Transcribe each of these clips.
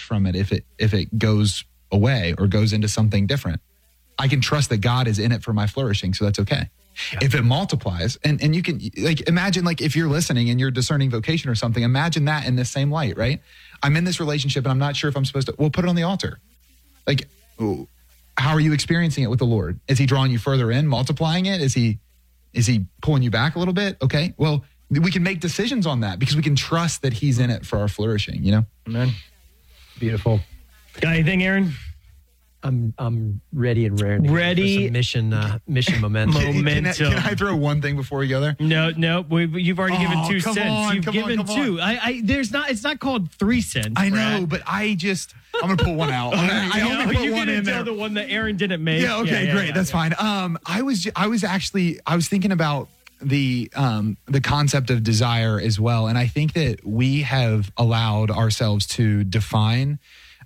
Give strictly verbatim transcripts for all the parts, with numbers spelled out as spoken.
from it if it if it goes away or goes into something different. I can trust that God is in it for my flourishing, so that's okay. Yeah. If it multiplies, and, and you can, like, imagine, like, if you're listening and you're discerning vocation or something, imagine that in the same light, right? I'm in this relationship and I'm not sure if I'm supposed to, well, put it on the altar. Like, how are you experiencing it with the Lord? Is he drawing you further in, multiplying it? Is he, is he pulling you back a little bit? Okay, well, we can make decisions on that because we can trust that he's in it for our flourishing, you know? Amen. Beautiful. Got anything, Aaron? I'm I'm ready and raring. Ready. For some mission uh, mission momentum. momentum. Can I, can I throw one thing before we go there? No, no. We, you've already oh, given two come cents. On, you've come given on, come two. on. I, I there's not. It's not called three cents. I Brad. know, but I just I'm gonna pull one out. I, I no, only put you one can in tell there. the one that Aaron didn't make. Yeah. Okay. Yeah, yeah, great. yeah, That's yeah. fine. Um, I was I was actually I was thinking about the um the concept of desire as well, and I think that we have allowed ourselves to define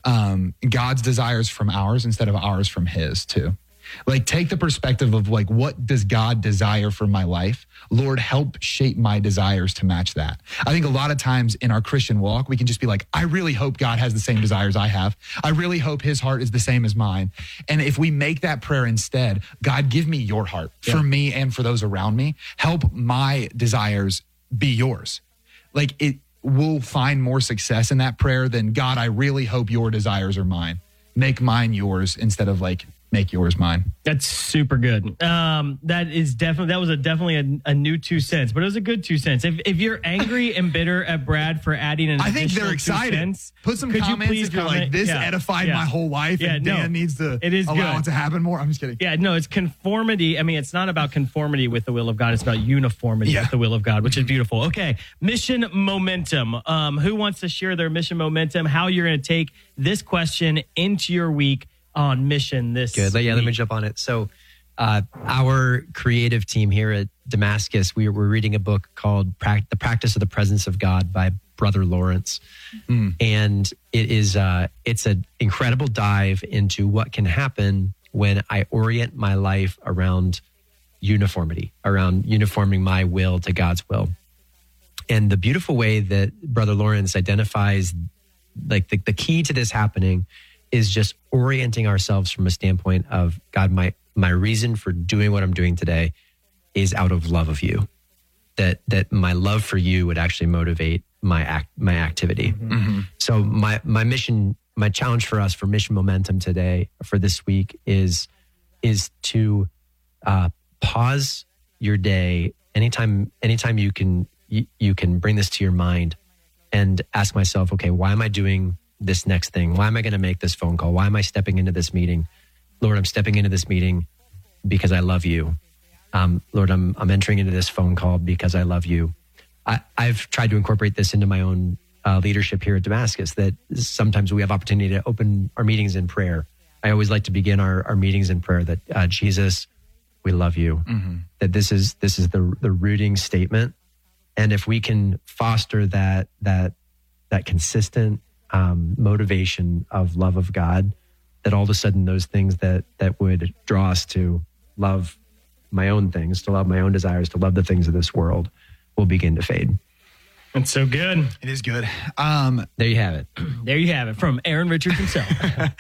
um God's desires from ours instead of ours from his too. Like, take the perspective of, like, what does God desire for my life? Lord, help shape my desires to match that. I think a lot of times in our Christian walk, we can just be like, I really hope God has the same desires I have. I really hope his heart is the same as mine. And if we make that prayer instead, God, give me your heart yeah. for me and for those around me. Help my desires be yours. Like, it will find more success in that prayer than, God, I really hope your desires are mine. Make mine yours instead of, like, make yours mine. That's super good. Um, that is definitely, that was a definitely a, a new two cents, but it was a good two cents. If if you're angry and bitter at Brad for adding an I think additional they're excited. two cents, put some could you comments please if you're comment? like, this Yeah. edified Yeah. my whole life Yeah, and no. Dan needs to It is allow good. it to happen more. I'm just kidding. Yeah, no, it's conformity. I mean, it's not about conformity with the will of God. It's about uniformity Yeah. with the will of God, which is beautiful. Okay, mission momentum. Um, who wants to share their mission momentum? How you're going to take this question into your week on mission this Good. Yeah, let me week. jump on it. So uh, our creative team here at Damascus, we were reading a book called Prac- The Practice of the Presence of God by Brother Lawrence. Mm. And it is uh, it's an incredible dive into what can happen when I orient my life around uniformity, around uniforming my will to God's will. And the beautiful way that Brother Lawrence identifies, like the, the key to this happening is just orienting ourselves from a standpoint of, God, my my reason for doing what I'm doing today is out of love of you. That that my love for you would actually motivate my act my activity. Mm-hmm. So my my mission, my challenge for us for Mission Momentum today, for this week, is is to uh, pause your day anytime anytime you can you, you can bring this to your mind and ask myself, okay, why am I doing this next thing? Why am I going to make this phone call? Why am I stepping into this meeting? Lord, I'm stepping into this meeting because I love you. Um, Lord, I'm I'm entering into this phone call because I love you. I, I've tried to incorporate this into my own uh, leadership here at Damascus, that sometimes we have opportunity to open our meetings in prayer. I always like to begin our, our meetings in prayer that, uh, Jesus, we love you. Mm-hmm. That this is this is the the rooting statement. And if we can foster that that that consistent Um, motivation of love of God, that all of a sudden those things that that would draw us to love my own things, to love my own desires, to love the things of this world, will begin to fade. It's so good. It is good. Um, there you have it. There you have it from Aaron Richards himself.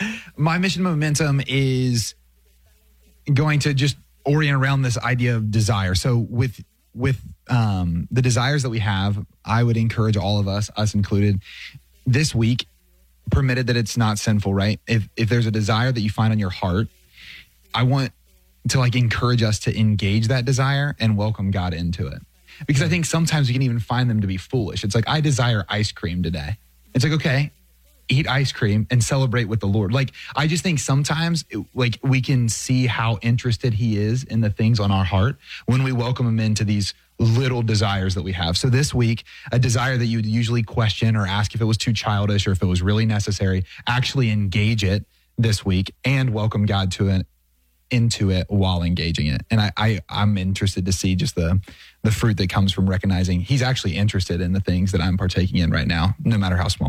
My mission momentum is going to just orient around this idea of desire. So with with um, the desires that we have, I would encourage all of us, us included, this week, permitted that it's not sinful, right? If if there's a desire that you find on your heart, I want to like encourage us to engage that desire and welcome God into it. Because I think sometimes we can even find them to be foolish. It's like, I desire ice cream today. It's like, okay, eat ice cream and celebrate with the Lord. Like, I just think sometimes it, like we can see how interested he is in the things on our heart when we welcome him into these little desires that we have. So this week, a desire that you would usually question or ask if it was too childish or if it was really necessary, actually engage it this week and welcome God to it, into it while engaging it. And I, I, I'm interested to see just the, the fruit that comes from recognizing he's actually interested in the things that I'm partaking in right now, no matter how small.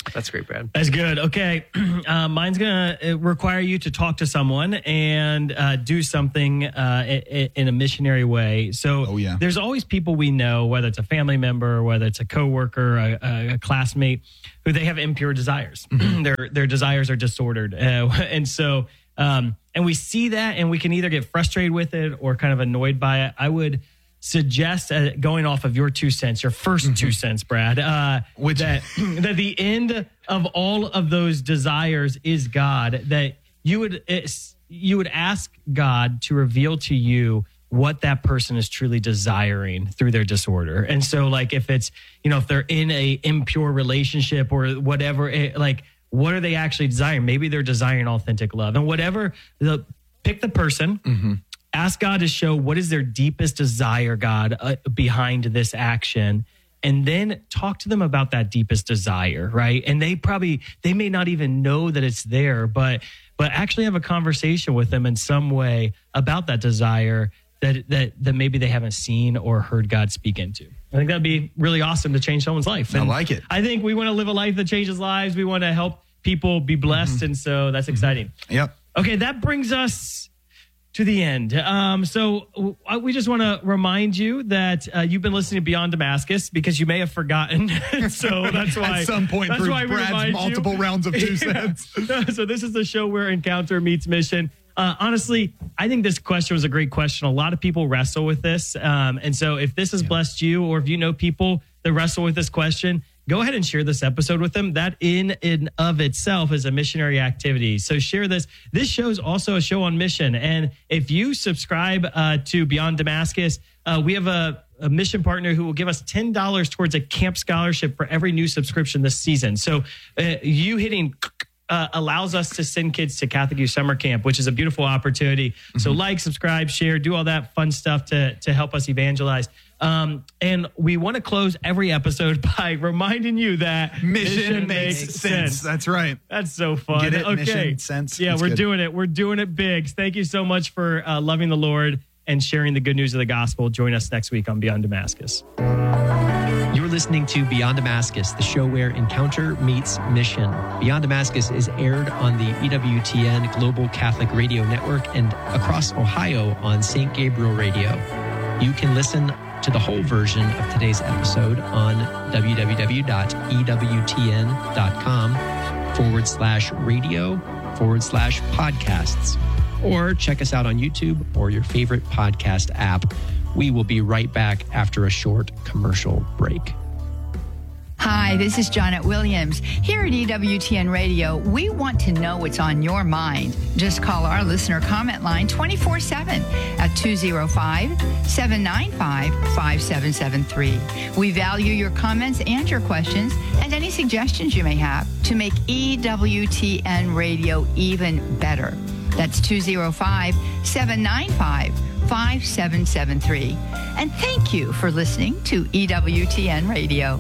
That's great, Brad. That's good. Okay. Uh, mine's going to require you to talk to someone and uh, do something uh, in, in a missionary way. So Oh, yeah. there's always people we know, whether it's a family member, whether it's a coworker, a, a, a classmate, who they have impure desires. their their desires are disordered. Uh, and so, um, and we see that and we can either get frustrated with it or kind of annoyed by it. I would suggest, uh, going off of your two cents, your first mm-hmm. two cents, Brad, uh, Which that that the end of all of those desires is God. That you would you would ask God to reveal to you what that person is truly desiring through their disorder. And so, like, if it's, you know, if they're in a impure relationship or whatever, it, like, what are they actually desiring? Maybe they're desiring authentic love, and whatever. The pick the person. Mm-hmm. Ask God to show what is their deepest desire, God, uh, behind this action, and then talk to them about that deepest desire, right? And they probably, they may not even know that it's there, but but actually have a conversation with them in some way about that desire that that that maybe they haven't seen or heard God speak into. I think that'd be really awesome to change someone's life. And I like it. I think we want to live a life that changes lives. We want to help people be blessed, mm-hmm. and so that's exciting. Yep. Okay, that brings us to the end. Um, so uh, we just want to remind you that uh, you've been listening to Beyond Damascus because you may have forgotten. So that's why at some point that's through why we Brad's multiple you. rounds of two Yeah. cents. So this is the show where encounter meets mission. Uh, honestly, I think this question was a great question. A lot of people wrestle with this. Um, and so if this has yeah. blessed you, or if you know people that wrestle with this question, go ahead and share this episode with them. That in and of itself is a missionary activity. So share this. This show is also a show on mission. And if you subscribe uh, to Beyond Damascus, uh, we have a, a mission partner who will give us ten dollars towards a camp scholarship for every new subscription this season. So uh, you hitting uh, allows us to send kids to Catholic Youth Summer Camp, which is a beautiful opportunity. Mm-hmm. So like, subscribe, share, do all that fun stuff to, to help us evangelize. Um, and we want to close every episode by reminding you that mission, mission makes, makes sense. sense. That's right. That's so fun. Get it? Okay. Mission, sense. Yeah, That's we're good. doing it. We're doing it big. Thank you so much for uh, loving the Lord and sharing the good news of the gospel. Join us next week on Beyond Damascus. You're listening to Beyond Damascus, the show where encounter meets mission. Beyond Damascus is aired on the E W T N Global Catholic Radio Network and across Ohio on Saint Gabriel Radio. You can listen to the whole version of today's episode on www.ewtn.com forward slash radio forward slash podcasts. Or check us out on YouTube or your favorite podcast app. We will be right back after a short commercial break. Hi, this is Janet Williams. Here at E W T N Radio, we want to know what's on your mind. Just call our listener comment line twenty-four seven at two oh five, seven nine five, five seven seven three. We value your comments and your questions and any suggestions you may have to make E W T N Radio even better. That's two oh five, seven nine five, five seven seven three. And thank you for listening to E W T N Radio.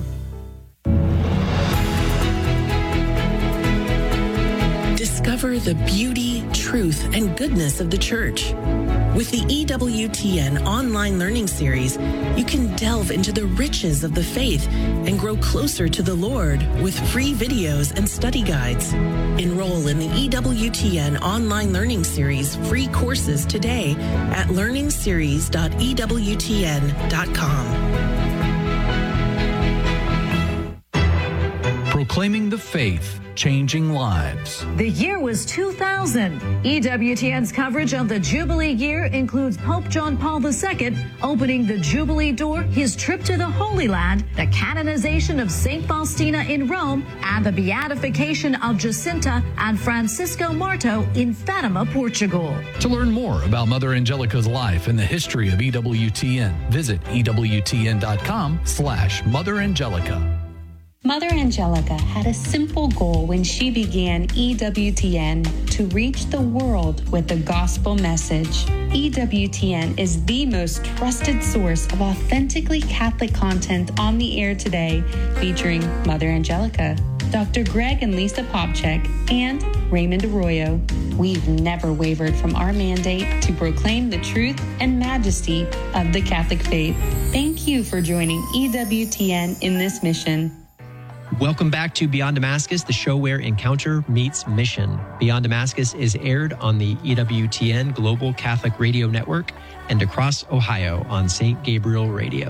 Discover the beauty, truth, and goodness of the Church. With the E W T N online learning series, you can delve into the riches of the faith and grow closer to the Lord with free videos and study guides. Enroll in the E W T N online learning series free courses today at learning series dot e w t n dot com. Proclaiming the faith, changing lives. The year was two thousand. E W T N's coverage of the Jubilee year includes Pope John Paul the Second opening the Jubilee door, his trip to the Holy Land, the canonization of Saint Faustina in Rome, and the beatification of Jacinta and Francisco Marto in Fatima, Portugal. To learn more about Mother Angelica's life and the history of E W T N, visit ewtn.com slash Mother Angelica. Mother Angelica had a simple goal when she began E W T N to reach the world with the gospel message. E W T N is the most trusted source of authentically Catholic content on the air today, featuring Mother Angelica, Doctor Greg and Lisa Popchek, and Raymond Arroyo. We've never wavered from our mandate to proclaim the truth and majesty of the Catholic faith. Thank you for joining E W T N in this mission. Welcome back to Beyond Damascus, the show where encounter meets mission. Beyond Damascus is aired on the E W T N Global Catholic Radio Network and across Ohio on Saint Gabriel Radio.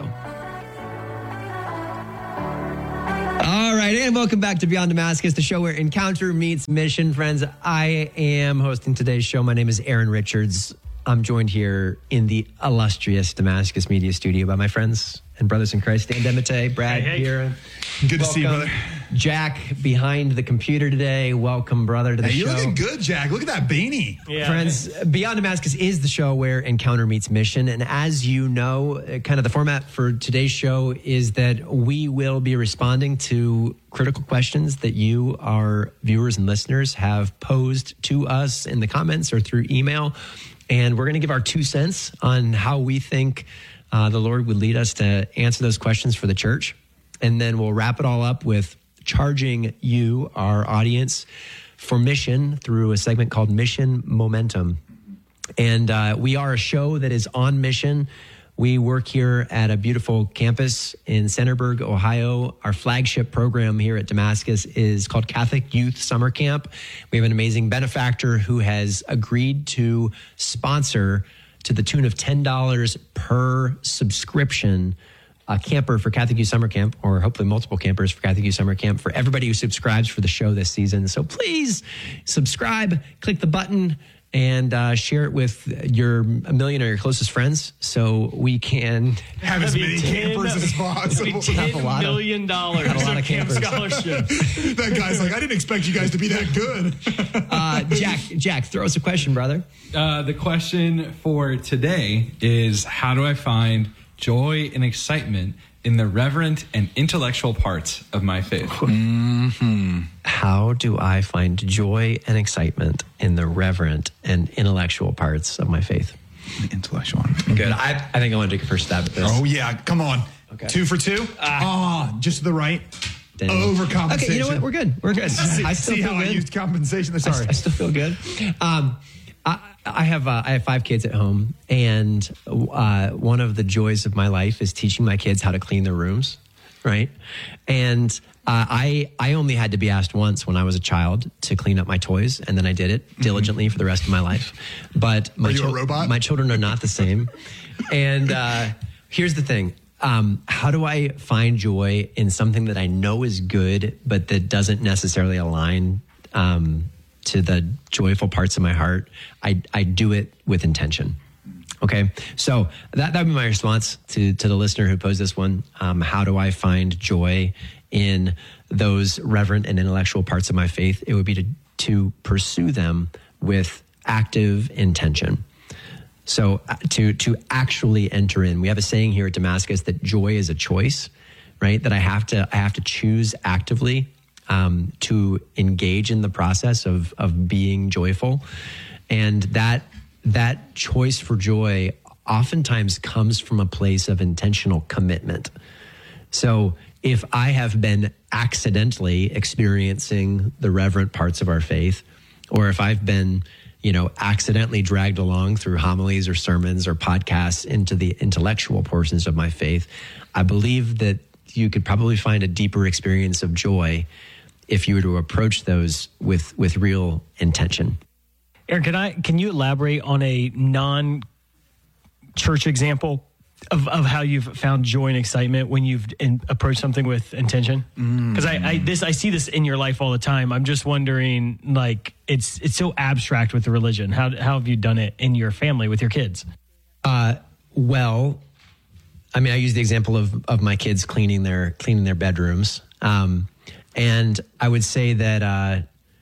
All right, and welcome back to Beyond Damascus, the show where encounter meets mission. Friends, I am hosting today's show. My name is Aaron Richards. I'm joined here in the illustrious Damascus Media Studio by my friends and brothers in Christ, Dan Demete, Brad hey, hey. here. Good to see you, brother. Jack behind the computer today. Welcome, brother, to the hey, show. You're looking good, Jack. Look at that beanie. Yeah. Friends, Beyond Damascus is the show where encounter meets mission. And as you know, kind of the format for today's show is that we will be responding to critical questions that you, our viewers and listeners, have posed to us in the comments or through email. And we're going to give our two cents on how we think uh, the Lord would lead us to answer those questions for the church. And then we'll wrap it all up with charging you, our audience, for mission through a segment called Mission Momentum. And uh, we are a show that is on mission. We work here at a beautiful campus in Centerburg, Ohio. Our flagship program here at Damascus is called Catholic Youth Summer Camp. We have an amazing benefactor who has agreed to sponsor, to the tune of ten dollars per subscription, a camper for Catholic Youth Summer Camp, or hopefully multiple campers for Catholic Youth Summer Camp for everybody who subscribes for the show this season. So please subscribe, click the button, and uh, share it with your a million or your closest friends so we can have as many campers as possible. Have a lot million dollars of, a lot of camp campers. scholarships. That guy's like, I didn't expect you guys to be that good. uh, Jack, Jack, throw us a question, brother. Uh, the question for today is, how do I find joy and excitement in the reverent and intellectual parts of my faith? Mm-hmm. How do I find joy and excitement in the reverent and intellectual parts of my faith? The intellectual. Good. I, I think I want to take a first stab at this. Oh, yeah. Come on. Okay. Two for two? Ah, oh, just to the right. Dang. Overcompensation. Okay, you know what? We're good. We're good. see I still see feel how good. I used compensation? Sorry. I, I still feel good. Um, I, I have uh, I have five kids at home, and uh, one of the joys of my life is teaching my kids how to clean their rooms, right? And uh, I I only had to be asked once when I was a child to clean up my toys, and then I did it diligently mm-hmm. for the rest of my life. But my Are you a robot? My children are not the same. And uh, here's the thing. Um, how do I find joy in something that I know is good, but that doesn't necessarily align um, to the joyful parts of my heart? I, I do it with intention. Okay. So that, that would be my response to, to the listener who posed this one. Um, how do I find joy in those reverent and intellectual parts of my faith? It would be to, to pursue them with active intention. So uh, to, to actually enter in, we have a saying here at Damascus that joy is a choice, right? That I have to, I have to choose actively Um, to engage in the process of of being joyful, and that that choice for joy oftentimes comes from a place of intentional commitment. So if I have been accidentally experiencing the reverent parts of our faith, or if I've been, you know, accidentally dragged along through homilies or sermons or podcasts into the intellectual portions of my faith, I believe that you could probably find a deeper experience of joy if you were to approach those with, with real intention. Aaron, can I can you elaborate on a non-church example of, of how you've found joy and excitement when you've in, approached something with intention? Because mm. I, I this I see this in your life all the time. I'm just wondering, like, it's it's so abstract with the religion. How how have you done it in your family with your kids? Uh, well, I mean, I use the example of of my kids cleaning their cleaning their bedrooms. Um, And I would say that, uh,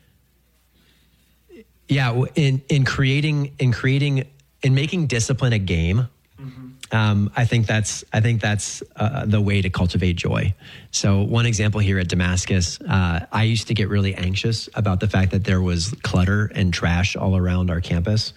yeah, in, in creating, in creating, in making discipline a game, mm-hmm. um, I think that's, I think that's uh, the way to cultivate joy. So one example here at Damascus, uh, I used to get really anxious about the fact that there was clutter and trash all around our campus.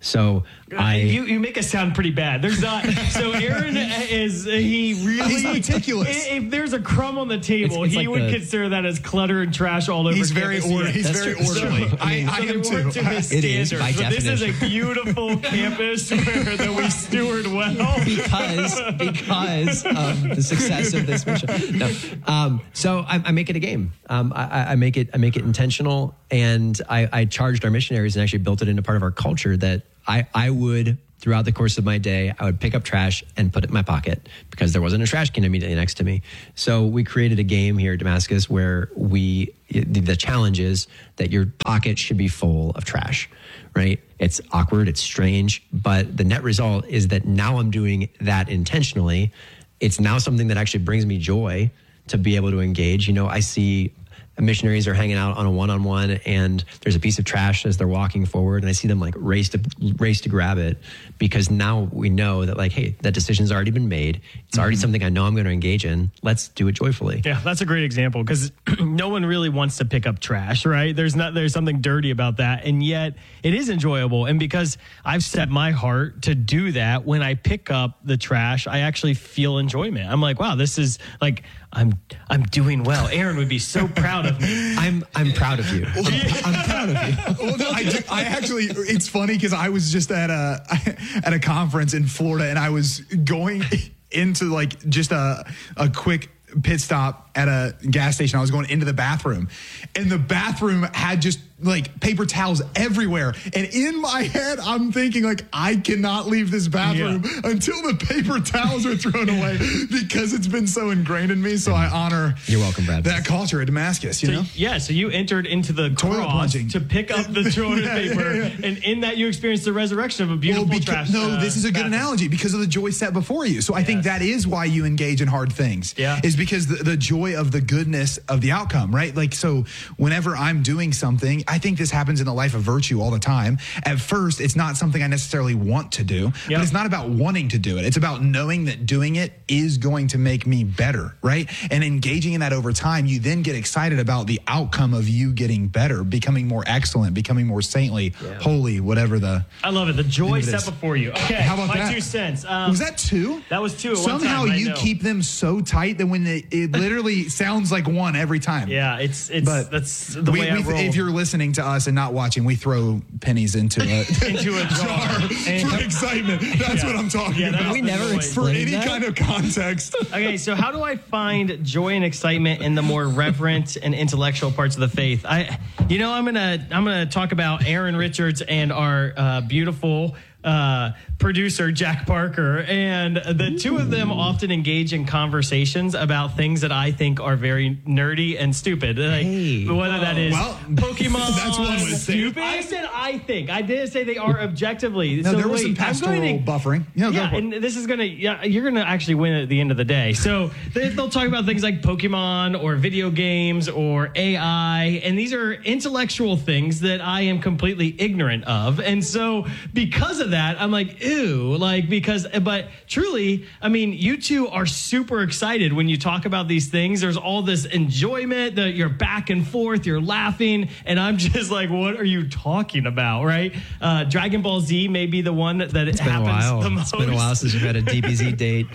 So I you you make us sound pretty bad. There's not. So Aaron is he really He's meticulous. If, if there's a crumb on the table, It's- it's he like would the- consider that as clutter and trash all over. He's very campus. order- Yeah. he's That's very true. orderly. So, I- I so they am weren't too. to his It is, standards. by But this is a definition. beautiful campus where that we steward well. because because of the success of this mission. No. Um, so I, I make it a game. Um, I, I make it I make it intentional, and I, I charged our missionaries and actually built it into part of our culture that I I would. Throughout the course of my day, I would pick up trash and put it in my pocket because there wasn't a trash can immediately next to me. So we created a game here at Damascus where we, the, the challenge is that your pocket should be full of trash, right? It's awkward, it's strange, but the net result is that now I'm doing that intentionally. It's now something that actually brings me joy to be able to engage. You know, I see missionaries are hanging out on a one-on-one and there's a piece of trash as they're walking forward and I see them like race to race to grab it because now we know that like, hey, that decision's already been made. It's already something I know I'm going to engage in. Let's do it joyfully. Yeah, that's a great example because no one really wants to pick up trash, right? There's not there's something dirty about that, and yet it is enjoyable. And because I've set my heart to do that, when I pick up the trash, I actually feel enjoyment. I'm like, wow, this is like I'm I'm doing well. Aaron would be so proud of me. I'm I'm proud of you. I'm, I'm proud of you. Well, no, I, do- I actually, it's funny because I was just at a at a conference in Florida and I was going into like just a a quick pit stop at a gas station. I was going into the bathroom and the bathroom had just like paper towels everywhere. And in my head, I'm thinking like, I cannot leave this bathroom Yeah. until the paper towels are thrown away because it's been so ingrained in me. So I honor You're welcome, Brad. that culture at Damascus, you So, know? yeah, so you entered into the Toilet cross plunging. to pick up the toilet Yeah, yeah, paper, yeah. and in that you experienced the resurrection of a beautiful Well, beca- trash. no, uh, this is a good bathroom. analogy because of the joy set before you. So I think Yes. that is why you engage in hard things. Yeah. Is because the, the joy of the goodness of the outcome, right? Like, so whenever I'm doing something, I think this happens in the life of virtue all the time. At first, it's not something I necessarily want to do, Yep. but it's not about wanting to do it. It's about knowing that doing it is going to make me better, right? And engaging in that over time, you then get excited about the outcome of you getting better, becoming more excellent, becoming more saintly, holy, whatever the. I love it. The joy It set is. before you. Okay, How about my that? two cents. Um, Was that two? That was two at one Somehow time, I you know. keep them so tight that when it, it literally sounds like one every time. Yeah, it's it's But that's the we, way I we- roll. if you're listening to us and not watching, we throw pennies into a into a jar. And- for excitement. That's Yeah. what I'm talking Yeah, that's about. the never joy. ex- For explained any that? kind of context. Okay, so how do I find joy and excitement in the more reverent and intellectual parts of the faith? I, you know, I'm gonna I'm gonna talk about Aaron Richards and our uh, beautiful uh, producer Jack Parker, and the two of them often engage in conversations about things that I think are very nerdy and stupid. Like Hey. whether that is Well, Pokemon. that's one way to say it. stupid. I said I think. I didn't say they are objectively. No, so there was wait, some I'm pastoral going to- buffering. Yeah, go yeah, for it. and this is gonna, yeah, you're gonna actually win at the end of the day. So they, they'll talk about things like Pokemon or video games or A I, and these are intellectual things that I am completely ignorant of. And so because of that, I'm like, ew, like because, but truly, I mean, you two are super excited when you talk about these things. There's all this enjoyment that you're back and forth, you're laughing, and I'm just like, what are you talking about, right? Uh, Dragon Ball Z may be the one that it It's been a happens while. the It's most. been a while since you've had a D B Z date.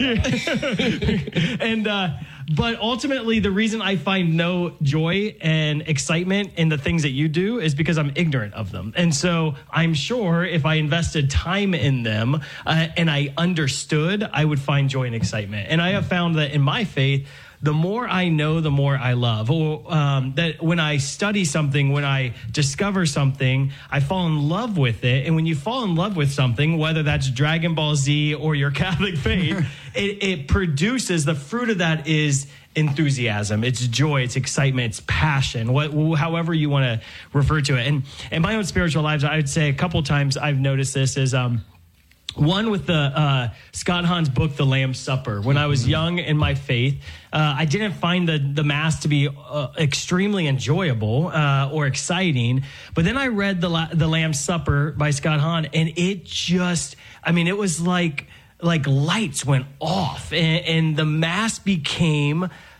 and uh, but ultimately, the reason I find no joy and excitement in the things that you do is because I'm ignorant of them. And so I'm sure if I invested time in them uh, and I understood, I would find joy and excitement. And I have found that in my faith, the more I know, the more I love. Or um, that when I study something, when I discover something, I fall in love with it. And when you fall in love with something, whether that's Dragon Ball Z or your Catholic faith, it, it produces, the fruit of that is enthusiasm, it's joy, it's excitement, it's passion, what, however you want to refer to it. And in my own spiritual lives, I would say a couple times I've noticed this is, um, one with the uh, Scott Hahn's book, The Lamb's Supper. When I was young in my faith, uh, I didn't find the, the Mass to be uh, extremely enjoyable uh, or exciting. But then I read the, La- the Lamb's Supper by Scott Hahn, and it just, I mean, it was like, like lights went off, and, and the Mass became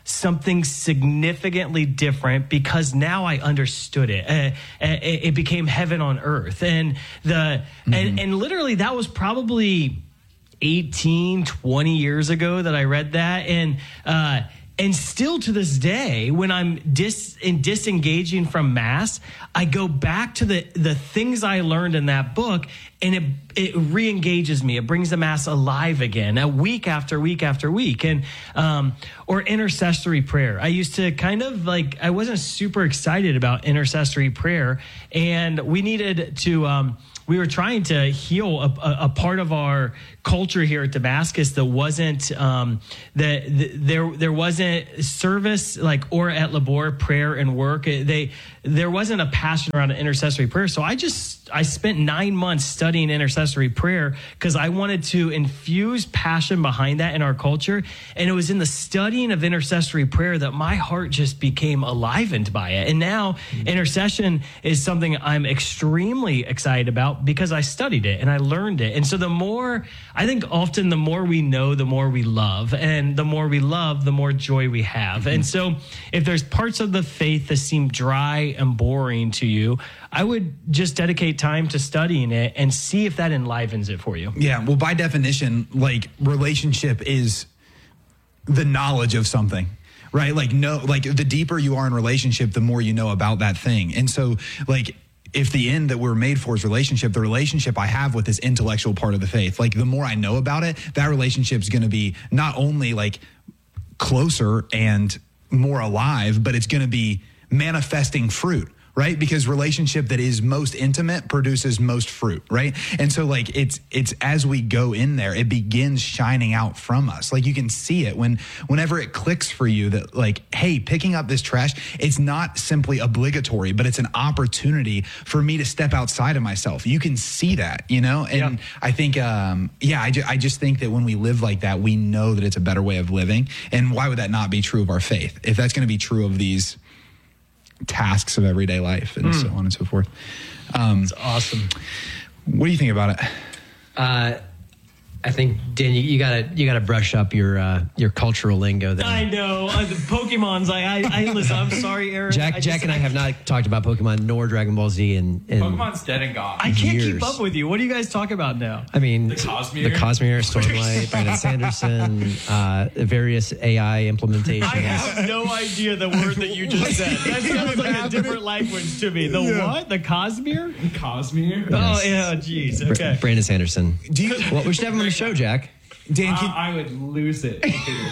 something significantly different because now I understood it. Uh, it, it became heaven on earth. And the mm-hmm. and, and literally that was probably eighteen, twenty years ago that I read that. And uh, and still to this day, when I'm dis in disengaging from Mass, I go back to the the things I learned in that book, and it it re-engages me. It brings the Mass alive again, a week after week after week. And um, or intercessory prayer. I used to kind of like, I wasn't super excited about intercessory prayer, and we needed to. Um, We were trying to heal a, a, a part of our culture here at Damascus that wasn't um, that the, there there wasn't service like or at Labor prayer and work. They there wasn't a passion around intercessory prayer. So I just I spent nine months studying intercessory prayer because I wanted to infuse passion behind that in our culture. And it was in the studying of intercessory prayer that my heart just became enlivened by it. And now mm-hmm. intercession is something I'm extremely excited about, because I studied it and I learned it. And so the more, I think often the more we know, the more we love. And the more we love, the more joy we have. Mm-hmm. And so if there's parts of the faith that seem dry and boring to you, I would just dedicate time to studying it and see if that enlivens it for you. Yeah, well, by definition, like relationship is the knowledge of something. Right? Like, no, like the deeper you are in relationship, the more you know about that thing. And so like, if the end that we're made for is relationship, the relationship I have with this intellectual part of the faith, like the more I know about it, that relationship is going to be not only like closer and more alive, but it's going to be manifesting fruit. Right? Because relationship that is most intimate produces most fruit, right? And so like it's it's as we go in there, it begins shining out from us. Like you can see it when whenever it clicks for you that like, hey, picking up this trash, it's not simply obligatory, but it's an opportunity for me to step outside of myself. You can see that, you know? And yeah. I think, um, yeah, I, ju- I just think that when we live like that, we know that it's a better way of living. And why would that not be true of our faith? If that's going to be true of these tasks of everyday life and mm. so on and so forth. Um, That's awesome. What do you think about it? Uh, I think, Dan, you, you gotta you gotta brush up your uh, your cultural lingo there. I know uh, the Pokemon's. I, I, I listen. I'm sorry, Aaron. Jack, I Jack, just, and I, I have not talked about Pokemon nor Dragon Ball Z. And Pokemon's dead and gone. I can't years. keep up with you. What do you guys talk about now? I mean, the Cosmere, the Cosmere, Stormlight, Brandon Sanderson, uh, various A I implementations. I have no idea the word that you just said. That sounds like a different language to me. The yeah. what? The Cosmere? Cosmere? Yes. Oh yeah, jeez. Okay. Brandon Sanderson. Do you? Well, we should have him on the show, Jack. Dan, uh, I would lose it.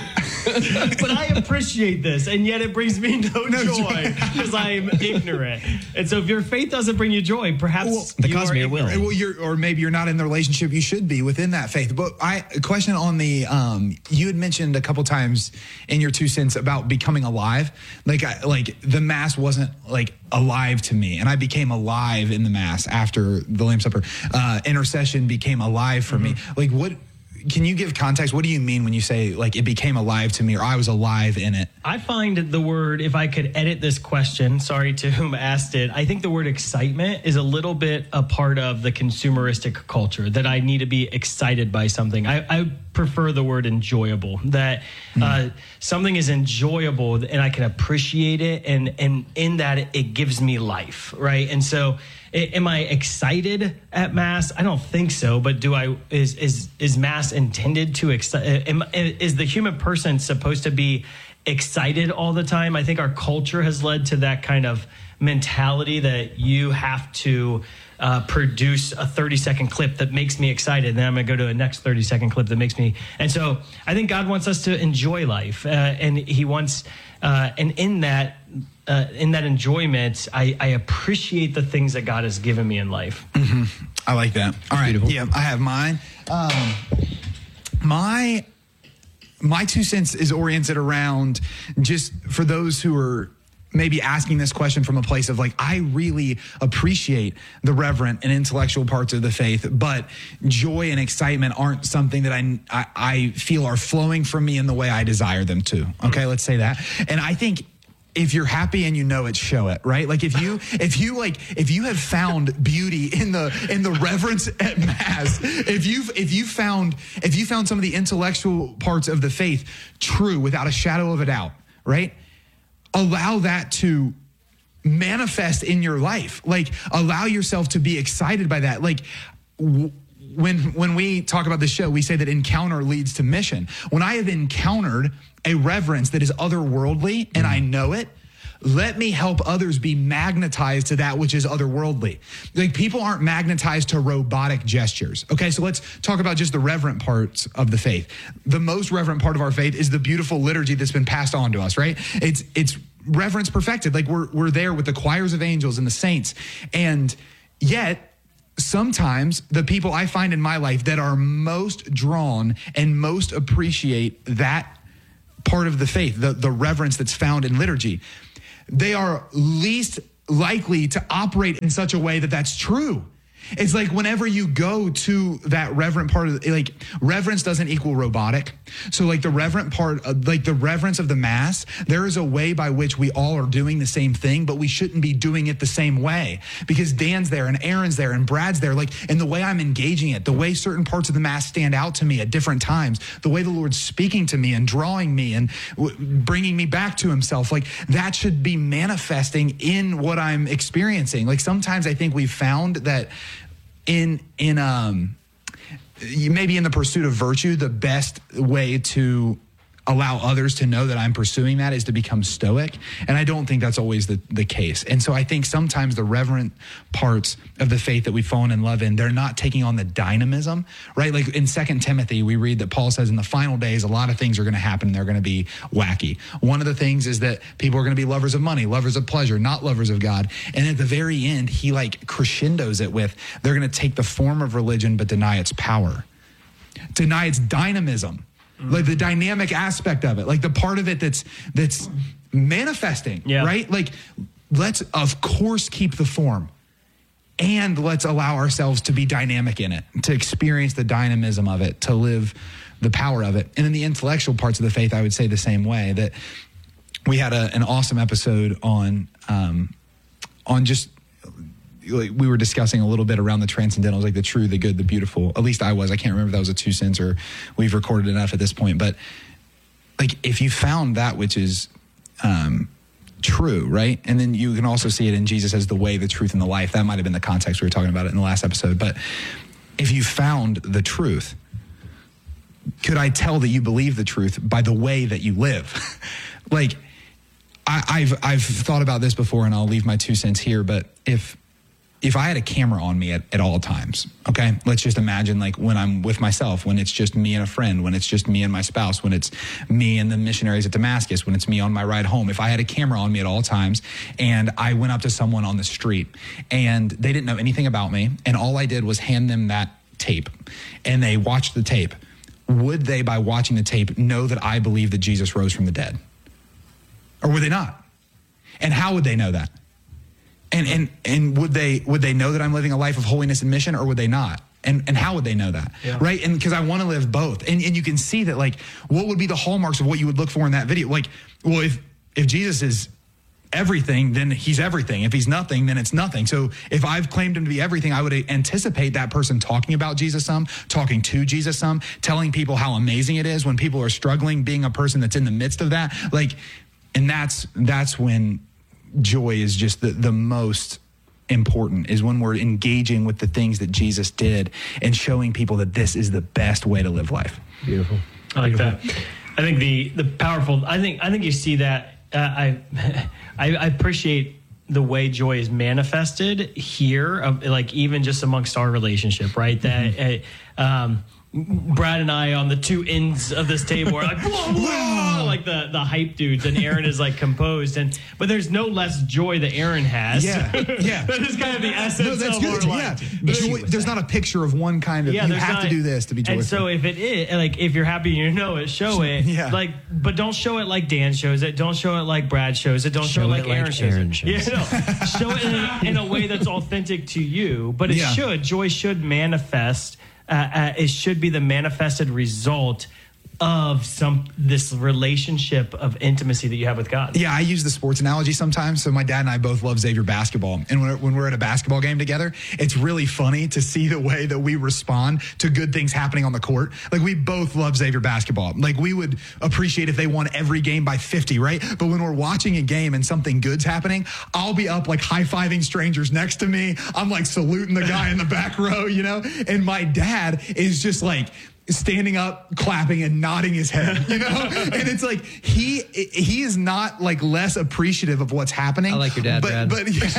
But I appreciate this, and yet it brings me no, no joy because I'm ignorant. And so, if your faith doesn't bring you joy, perhaps well, the you Cosmere will. Well, you're, or maybe you're not in the relationship you should be within that faith. But I a question on the um, you had mentioned a couple times in your two cents about becoming alive. Like, I, like the Mass wasn't like alive to me, and I became alive in the Mass after the Lamb's Supper. Uh, intercession became alive for mm-hmm. me. Like, what? Can you give context? What do you mean when you say like it became alive to me or I was alive in it? I find the word, if I could edit this question, sorry to whom asked it, I think the word excitement is a little bit a part of the consumeristic culture, that I need to be excited by something. I, I prefer the word enjoyable, that mm. uh, something is enjoyable and I can appreciate it. And, and in that, it, it gives me life, right? And so am I excited at Mass? I don't think so. But do I? Is is is Mass intended to excite? Is the human person supposed to be excited all the time? I think our culture has led to that kind of mentality that you have to uh, produce a thirty second clip that makes me excited. Then I'm going to go to a next thirty second clip that makes me. And so I think God wants us to enjoy life, uh, and He wants, uh, and in that. Uh, in that enjoyment, I, I appreciate the things that God has given me in life. Mm-hmm. I like that. All right. Beautiful. Yeah, I have mine. Um, my my two cents is oriented around just for those who are maybe asking this question from a place of like, I really appreciate the reverent and intellectual parts of the faith, but joy and excitement aren't something that I, I, I feel are flowing from me in the way I desire them to. Okay, let's say that. And I think if you're happy and you know it, show it, right? Like if you, if you like, if you have found beauty in the, in the reverence at Mass, if you've, if you found, if you found some of the intellectual parts of the faith true without a shadow of a doubt, right? Allow that to manifest in your life. Like, allow yourself to be excited by that. Like, w- when when we talk about this show, we say that encounter leads to mission. When I have encountered a reverence that is otherworldly and I know it, let me help others be magnetized to that which is otherworldly. Like, people aren't magnetized to robotic gestures. Okay, so let's talk about just the reverent parts of the faith. The most reverent part of our faith is the beautiful liturgy that's been passed on to us, right? It's it's reverence perfected. Like, we're we're there with the choirs of angels and the saints. And yet, sometimes the people I find in my life that are most drawn and most appreciate that part of the faith, the, the reverence that's found in liturgy, they are least likely to operate in such a way that that's true. It's like whenever you go to that reverent part of the, like, reverence doesn't equal robotic. So like the reverent part, of, like the reverence of the Mass, there is a way by which we all are doing the same thing, but we shouldn't be doing it the same way, because Dan's there and Aaron's there and Brad's there. Like, and the way I'm engaging it, the way certain parts of the Mass stand out to me at different times, the way the Lord's speaking to me and drawing me and w- bringing me back to himself, like that should be manifesting in what I'm experiencing. Like, sometimes I think we've found that in in um maybe in the pursuit of virtue, the best way to allow others to know that I'm pursuing that is to become stoic. And I don't think that's always the, the case. And so I think sometimes the reverent parts of the faith that we've fallen in love in, they're not taking on the dynamism, right? Like in Second Timothy, we read that Paul says in the final days, a lot of things are going to happen. They're going to be wacky. One of the things is that people are going to be lovers of money, lovers of pleasure, not lovers of God. And at the very end, he like crescendos it with, they're going to take the form of religion, but deny its power, deny its dynamism. Like the dynamic aspect of it, like the part of it that's that's manifesting, yeah. right? Like, let's of course keep the form, and let's allow ourselves to be dynamic in it, to experience the dynamism of it, to live the power of it. And in the intellectual parts of the faith, I would say the same way, that we had a, an awesome episode on um, on just. Like we were discussing a little bit around the transcendentals, like the true, the good, the beautiful. At least I was. I can't remember if that was a two cents or we've recorded enough at this point. But like, if you found that which is um, true, right? And then you can also see it in Jesus as the way, the truth, and the life. That might have been the context we were talking about it in the last episode. But if you found the truth, could I tell that you believe the truth by the way that you live? Like, I, I've I've thought about this before, and I'll leave my two cents here. But if If I had a camera on me at, at all times, okay, let's just imagine like when I'm with myself, when it's just me and a friend, when it's just me and my spouse, when it's me and the missionaries at Damascus, when it's me on my ride home. If I had a camera on me at all times and I went up to someone on the street and they didn't know anything about me and all I did was hand them that tape and they watched the tape, would they, by watching the tape, know that I believe that Jesus rose from the dead? Or would they not? And how would they know that? And and and would they would they know that I'm living a life of holiness and mission, or would they not? And and how would they know that? Yeah. Right? And because I want to live both. And and you can see that, like, what would be the hallmarks of what you would look for in that video? Like, well, if if Jesus is everything, then he's everything. If he's nothing, then it's nothing. So if I've claimed him to be everything, I would anticipate that person talking about Jesus some, talking to Jesus some, telling people how amazing it is when people are struggling, being a person that's in the midst of that. Like, and that's that's when joy is just the, the most important, is when we're engaging with the things that Jesus did and showing people that this is the best way to live life. Beautiful. I like Beautiful. that. I think the the powerful, I think I think you see that. Uh, I, I I appreciate the way joy is manifested here, of, like even just amongst our relationship, right? That mm-hmm. uh, um, Brad and I on the two ends of this table are like, whoa, whoa, like the, the hype dudes, and Aaron is like composed, and but there's no less joy that Aaron has. Yeah, yeah. That is kind of the essence no, that's of good. our Yeah. life. Joy, there's not a picture of one kind of, yeah, you have not, to do this to be joyful. And so if it is, like, if you're happy, you know it, show it. Yeah. Like, but don't show it like Dan shows it. Don't show it like Brad shows it. Don't show, Show it like it like Aaron shows Aaron it. shows Yeah, no. Show it in a, in a way that's authentic to you. But it Yeah. should. Joy should manifest. Uh, uh, it should be the manifested result of some this relationship of intimacy that you have with God. Yeah, I use the sports analogy sometimes. So my dad and I both love Xavier basketball. And when we're, when we're at a basketball game together, it's really funny to see the way that we respond to good things happening on the court. Like, we both love Xavier basketball. Like, we would appreciate if they won every game by fifty, right? But when we're watching a game and something good's happening, I'll be up like high-fiving strangers next to me. I'm like saluting the guy in the back row, you know? And my dad is just like standing up, clapping, and nodding his head, you know? And it's like, he he is not like less appreciative of what's happening. I like your dad, but, Brad. But, yeah.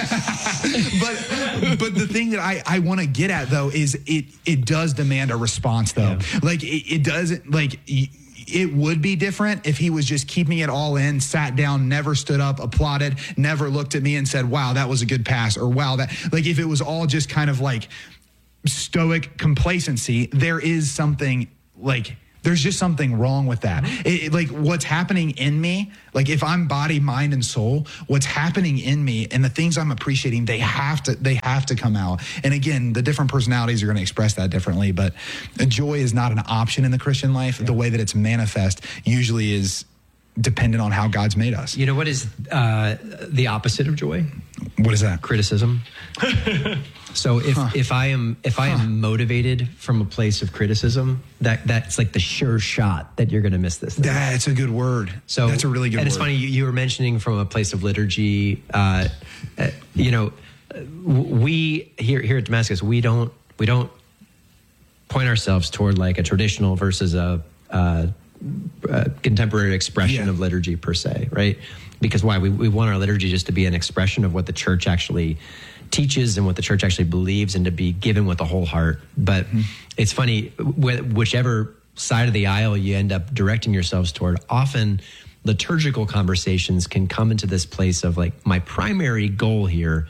but, but the thing that I, I want to get at, though, is it, it does demand a response, though. Yeah. Like, it, it doesn't, like... It would be different if he was just keeping it all in, sat down, never stood up, applauded, never looked at me and said, wow, that was a good pass, or wow, that, like, if it was all just kind of like stoic complacency, there is something like, there's just something wrong with that. It, it, like, what's happening in me, like, if I'm body, mind, and soul, what's happening in me and the things I'm appreciating, they have to, they have to come out. And again, the different personalities are going to express that differently, but joy is not an option in the Christian life. Yeah. The way that it's manifest usually is dependent on how God's made us. You know what is uh, the opposite of joy? What is that? Criticism. So if, huh. if I am if I am huh. motivated from a place of criticism, that that's like the sure shot that you're going to miss this thing. That's a good word. So that's a really good and word. It's funny, you, you were mentioning from a place of liturgy. Uh, uh, you know, we here here at Damascus, we don't we don't point ourselves toward like a traditional versus a, a, a contemporary expression yeah. of liturgy per se, right? Because why? We we want our liturgy just to be an expression of what the church actually teaches and what the church actually believes, and to be given with a whole heart. But mm-hmm. it's funny, wh- whichever side of the aisle you end up directing yourselves toward, often liturgical conversations can come into this place of like, my primary goal here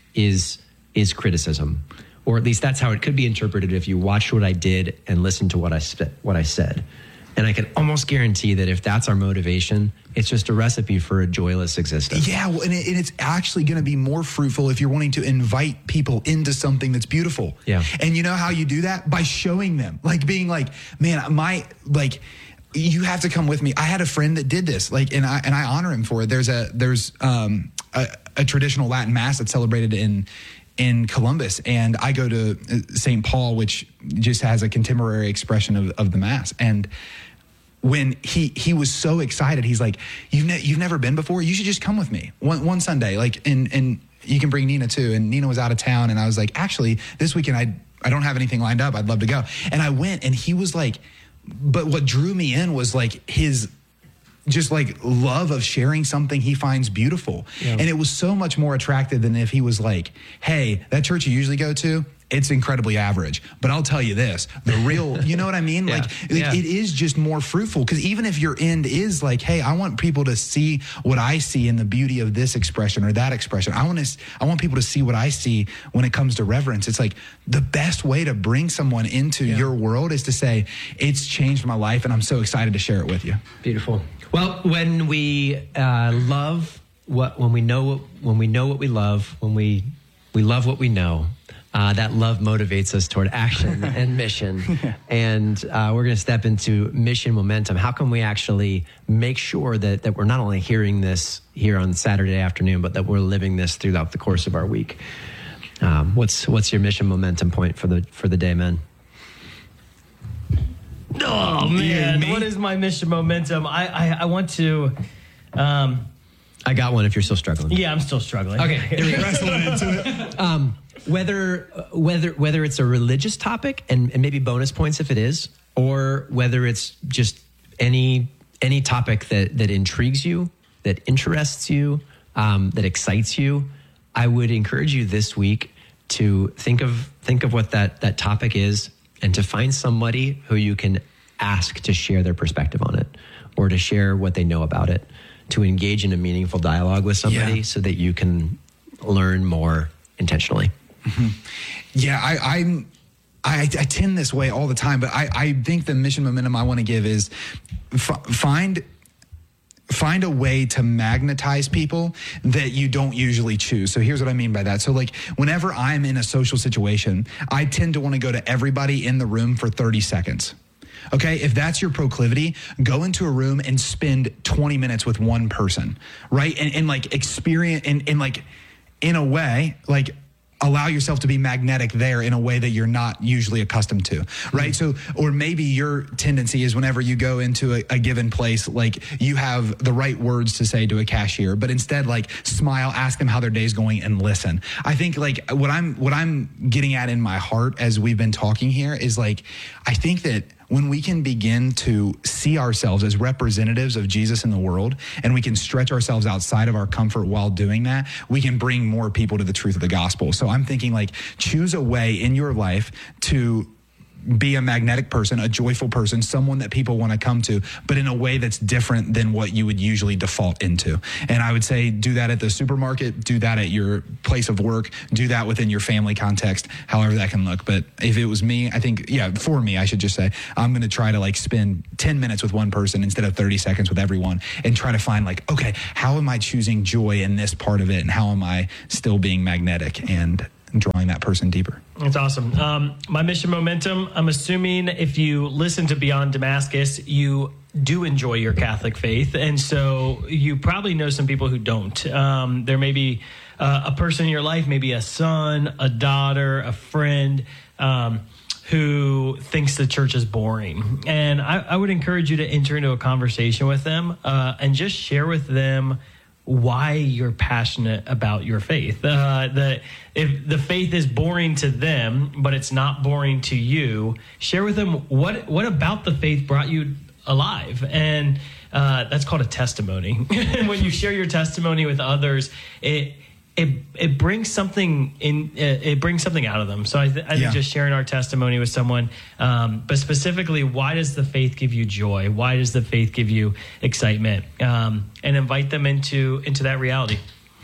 is is criticism, or at least that's how it could be interpreted if you watched what I did and listened to what I st- what I said. And I can almost guarantee that if that's our motivation, it's just a recipe for a joyless existence. Yeah, well, and, it, and it's actually going to be more fruitful if you're wanting to invite people into something that's beautiful. Yeah. And you know how you do that? By showing them, like being like, man, my, like, you have to come with me. I had a friend that did this, like, and I and I honor him for it. There's a there's um a, a traditional Latin mass that's celebrated in in Columbus, and I go to Saint Paul, which just has a contemporary expression of, of the mass. And when he he was so excited, he's like, you've ne- you've never been before? You should just come with me one one Sunday, like, and and you can bring Nina too. And Nina was out of town, and I was like, actually, this weekend I I don't have anything lined up. I'd love to go. And I went, and he was like, but what drew me in was like his just like love of sharing something he finds beautiful. Yeah. And it was so much more attractive than if he was like, hey, that church you usually go to, it's incredibly average. But I'll tell you this, the real, you know what I mean? Yeah. Like, like yeah. it is just more fruitful. Because even if your end is like, hey, I want people to see what I see in the beauty of this expression or that expression. I want to, I want people to see what I see when it comes to reverence. It's like the best way to bring someone into yeah. your world is to say, it's changed my life and I'm so excited to share it with you. Beautiful. Well, when we uh, love what, when we know, when we know what we love, when we, we love what we know, Uh, that love motivates us toward action and mission. Yeah. And uh, we're going to step into mission momentum. How can we actually make sure that, that we're not only hearing this here on Saturday afternoon, but that we're living this throughout the course of our week? Um, what's what's your mission momentum point for the for the day, man? Oh man, what is my mission momentum? I I, I want to. Um, I got one. If you're still struggling. Yeah, I'm still struggling. Okay, here we go. Wrestling into it. Um, Whether whether whether it's a religious topic, and, and maybe bonus points if it is, or whether it's just any any topic that, that intrigues you, that interests you, um, that excites you, I would encourage you this week to think of think of what that, that topic is, and to find somebody who you can ask to share their perspective on it, or to share what they know about it, to engage in a meaningful dialogue with somebody yeah. so that you can learn more intentionally. Mm-hmm. Yeah, I, I'm, I, I tend this way all the time, but I, I think the mission momentum I want to give is f- find, find a way to magnetize people that you don't usually choose. So here's what I mean by that. So like whenever I'm in a social situation, I tend to want to go to everybody in the room for thirty seconds. Okay. If that's your proclivity, go into a room and spend twenty minutes with one person, right? And, and like experience and, and like in a way, like allow yourself to be magnetic there in a way that you're not usually accustomed to, right? Mm-hmm. So, or maybe your tendency is whenever you go into a, a given place, like you have the right words to say to a cashier, but instead like smile, ask them how their day's going and listen. I think like what I'm, what I'm getting at in my heart as we've been talking here is like, I think that when we can begin to see ourselves as representatives of Jesus in the world, and we can stretch ourselves outside of our comfort while doing that, we can bring more people to the truth of the gospel. So I'm thinking like, choose a way in your life to be a magnetic person, a joyful person, someone that people want to come to, but in a way that's different than what you would usually default into. And I would say do that at the supermarket, do that at your place of work, do that within your family context, however that can look. But if it was me, I think, yeah, for me, I should just say, I'm going to try to like spend ten minutes with one person instead of thirty seconds with everyone and try to find like, okay, how am I choosing joy in this part of it? And how am I still being magnetic and drawing that person deeper? That's awesome. Um, my mission momentum, I'm assuming if you listen to Beyond Damascus, you do enjoy your Catholic faith. And so you probably know some people who don't. Um, there may be uh, a person in your life, maybe a son, a daughter, a friend, um, who thinks the church is boring. And I, I would encourage you to enter into a conversation with them uh, and just share with them why you're passionate about your faith. Uh, that if the faith is boring to them, but it's not boring to you, share with them what what about the faith brought you alive. And uh, that's called a testimony. And when you share your testimony with others, it it it brings something in. It brings something out of them. So I, th- I Yeah. think just sharing our testimony with someone, um, but specifically, why does the faith give you joy? Why does the faith give you excitement? Um, and invite them into into that reality.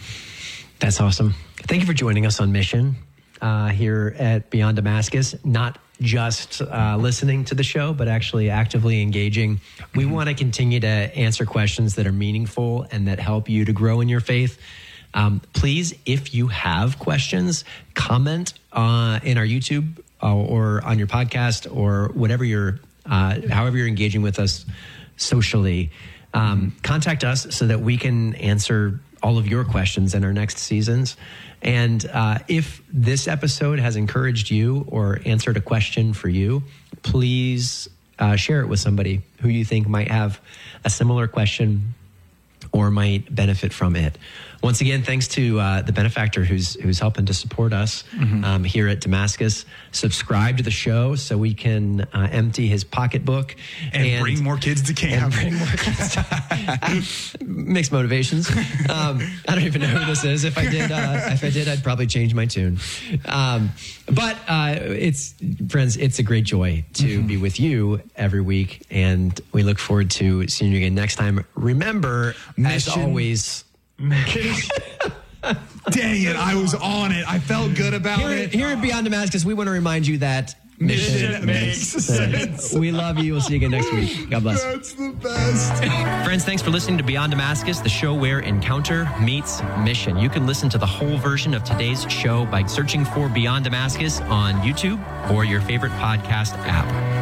That's awesome. Thank you for joining us on Mission uh, here at Beyond Damascus. Not just uh, listening to the show, but actually actively engaging. We mm-hmm. want to continue to answer questions that are meaningful and that help you to grow in your faith. Um, please, if you have questions, comment uh, in our YouTube uh, or on your podcast or whatever you're, uh, however you're engaging with us socially. Um, contact us so that we can answer all of your questions in our next seasons. And uh, if this episode has encouraged you or answered a question for you, please uh, share it with somebody who you think might have a similar question or might benefit from it. Once again, thanks to uh, the benefactor who's who's helping to support us mm-hmm. um, here at Damascus. Subscribe to the show so we can uh, empty his pocketbook and, and bring more kids to camp. And bring more kids to Mixed motivations. Um, I don't even know who this is. If I did, uh, if I did, I'd probably change my tune. Um, but uh, it's friends, it's a great joy to mm-hmm. be with you every week, and we look forward to seeing you again next time. Remember, Mission. as always. Dang it, I was on it. I felt good about here, it. Here at Beyond Damascus, we want to remind you that Mission, mission makes sense. We love you. We'll see you again next week. God bless. That's the best. Friends, thanks for listening to Beyond Damascus, the show where encounter meets mission. You can listen to the whole version of today's show by searching for Beyond Damascus on YouTube or your favorite podcast app.